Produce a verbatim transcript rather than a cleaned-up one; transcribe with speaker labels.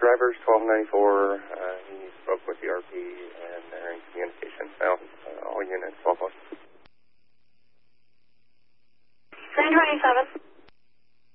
Speaker 1: driver's twelve ninety-four. Uh, he spoke with the R P, and they're in communication. Now, uh, all units, twelve.
Speaker 2: three twenty-seven.